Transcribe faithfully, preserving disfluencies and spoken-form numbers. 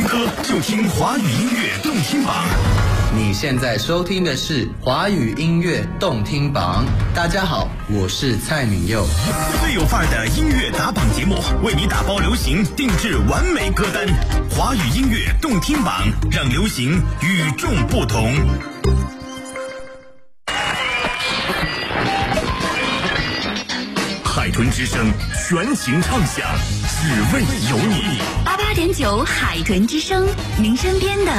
歌就听华语音乐动听榜。 你现在收听的是华语音乐动听榜。大家好，我是蔡敏佑。 最有范儿的音乐打榜节目，为你打包流行，定制完美歌单。华语音乐动听榜，让流行与众不同。海豚之声全情唱响，只为有你。 八八点九海豚之声，您身边的